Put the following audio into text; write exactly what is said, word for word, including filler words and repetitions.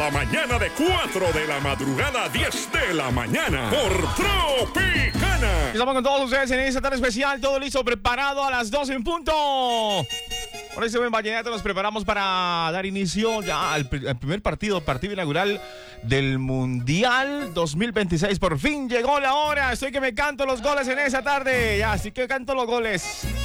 la mañana de cuatro de la madrugada a diez de la mañana por Tropicana. Estamos con todos ustedes en esta tarde especial, todo listo, preparado a las doce en punto. Por este buen vallenato nos preparamos para dar inicio ya al, al primer partido, partido inaugural del Mundial dos mil veintiséis. Por fin llegó la hora, estoy que me canto los goles en esa tarde, ya, así que canto los goles.